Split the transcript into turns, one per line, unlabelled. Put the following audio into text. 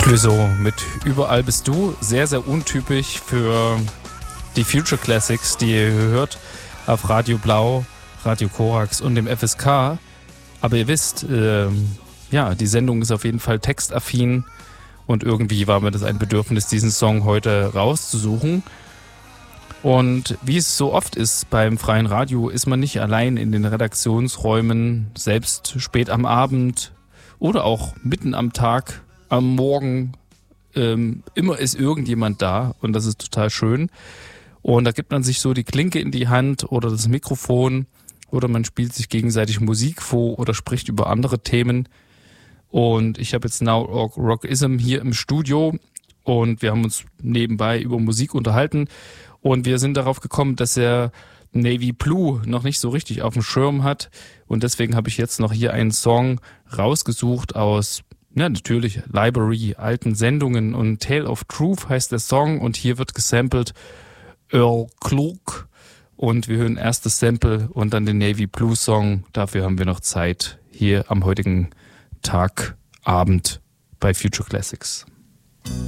Clouseau mit Überall bist du. Sehr, sehr untypisch für die Future Classics, die ihr hört auf Radio Blau, Radio Korax und dem FSK. Aber ihr wisst, die Sendung ist auf jeden Fall textaffin und irgendwie war mir das ein Bedürfnis, diesen Song heute rauszusuchen. Und wie es so oft ist beim freien Radio, ist man nicht allein in den Redaktionsräumen, selbst spät am Abend oder auch mitten am Tag, am Morgen. Immer ist irgendjemand da und das ist total schön. Und da gibt man sich so die Klinke in die Hand oder das Mikrofon oder man spielt sich gegenseitig Musik vor oder spricht über andere Themen. Und ich habe jetzt Now Rockism hier im Studio und wir haben uns nebenbei über Musik unterhalten und wir sind darauf gekommen, dass er Navy Blue noch nicht so richtig auf dem Schirm hat und deswegen habe ich jetzt noch hier einen Song rausgesucht aus, natürlich Library, alten Sendungen und Tale of Truth heißt der Song und hier wird gesampelt Earl Klug und wir hören erst das Sample und dann den Navy Blue Song. Dafür haben wir noch Zeit hier am heutigen Tag, Abend bei Future Classics.